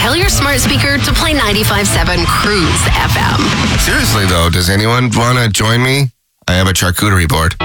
tell your smart speaker to play 95.7 Cruise FM. Seriously, though, does anyone want to join me? I have a charcuterie board.